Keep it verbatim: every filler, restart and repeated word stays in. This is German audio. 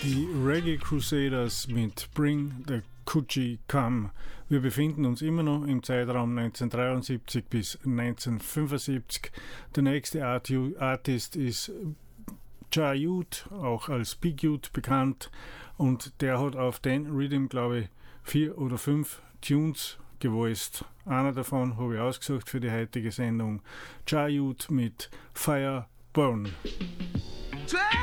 Die Reggae Crusaders mit Bring the Coochie Come. Wir befinden uns immer noch im Zeitraum neunzehnhundertdreiundsiebzig bis neunzehnhundertfünfundsiebzig. Der nächste Artist ist Ja Youth, auch als Big Youth bekannt, und der hat auf den Rhythm, glaube ich, vier oder fünf Tunes gevoiced. Einer davon habe ich ausgesucht für die heutige Sendung. Ja Youth mit Fire Burn.